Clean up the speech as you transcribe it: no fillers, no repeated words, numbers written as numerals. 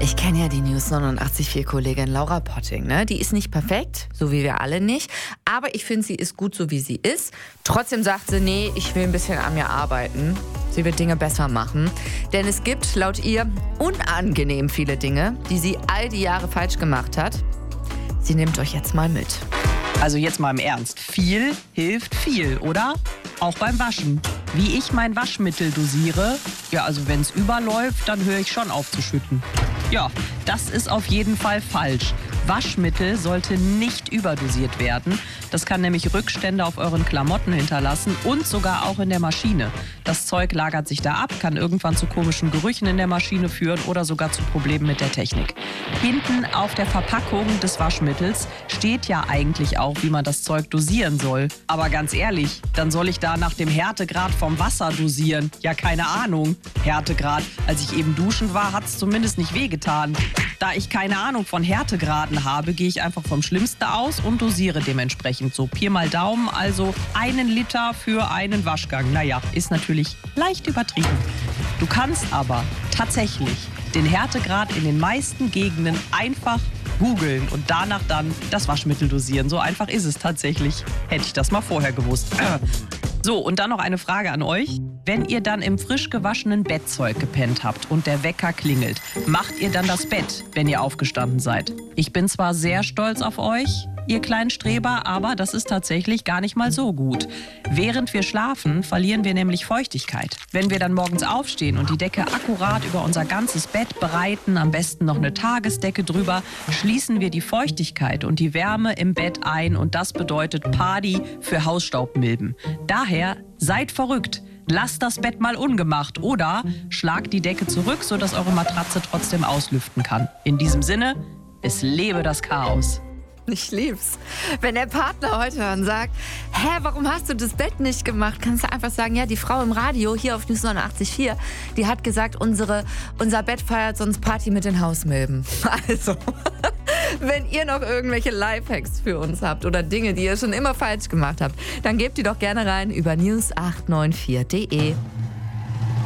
Ich kenne ja die News 89.4-Kollegin Laura Potting, ne? Die ist nicht perfekt, so wie wir alle nicht. Aber ich finde, sie ist gut, so wie sie ist. Trotzdem sagt sie, nee, ich will ein bisschen an mir arbeiten. Sie wird Dinge besser machen. Denn es gibt laut ihr unangenehm viele Dinge, die sie all die Jahre falsch gemacht hat. Sie nimmt euch jetzt mal mit. Also jetzt mal im Ernst. Viel hilft viel, oder? Auch beim Waschen. Wie ich mein Waschmittel dosiere? Ja, also wenn es überläuft, dann höre ich schon auf zu schütten. Ja, das ist auf jeden Fall falsch. Waschmittel sollte nicht überdosiert werden. Das kann nämlich Rückstände auf euren Klamotten hinterlassen und sogar auch in der Maschine. Das Zeug lagert sich da ab, kann irgendwann zu komischen Gerüchen in der Maschine führen oder sogar zu Problemen mit der Technik. Hinten auf der Verpackung des Waschmittels steht ja eigentlich auch, wie man das Zeug dosieren soll. Aber ganz ehrlich, dann soll ich da nach dem Härtegrad vom Wasser dosieren? Ja, keine Ahnung. Härtegrad. Als ich eben duschen war, hat es zumindest nicht wehgetan. Da ich keine Ahnung von Härtegraden habe, gehe ich einfach vom Schlimmsten aus und dosiere dementsprechend. So Pi mal Daumen, also 1 Liter für einen Waschgang. Naja, ist natürlich leicht übertrieben. Du kannst aber tatsächlich den Härtegrad in den meisten Gegenden einfach googeln und danach dann das Waschmittel dosieren. So einfach ist es tatsächlich. Hätte ich das mal vorher gewusst. So, und dann noch eine Frage an euch. Wenn ihr dann im frisch gewaschenen Bettzeug gepennt habt und der Wecker klingelt, macht ihr dann das Bett, wenn ihr aufgestanden seid? Ich bin zwar sehr stolz auf euch, ihr kleinen Streber, aber das ist tatsächlich gar nicht mal so gut. Während wir schlafen, verlieren wir nämlich Feuchtigkeit. Wenn wir dann morgens aufstehen und die Decke akkurat über unser ganzes Bett breiten, am besten noch eine Tagesdecke drüber, schließen wir die Feuchtigkeit und die Wärme im Bett ein und das bedeutet Party für Hausstaubmilben. Daher seid verrückt. Lasst das Bett mal ungemacht oder schlagt die Decke zurück, sodass eure Matratze trotzdem auslüften kann. In diesem Sinne, es lebe das Chaos. Ich lieb's. Wenn der Partner heute dann sagt, warum hast du das Bett nicht gemacht? Kannst du einfach sagen, ja, die Frau im Radio hier auf News 89.4, die hat gesagt, unser Bett feiert sonst Party mit den Hausmilben. Also, wenn ihr noch irgendwelche Lifehacks für uns habt oder Dinge, die ihr schon immer falsch gemacht habt, dann gebt die doch gerne rein über news894.de.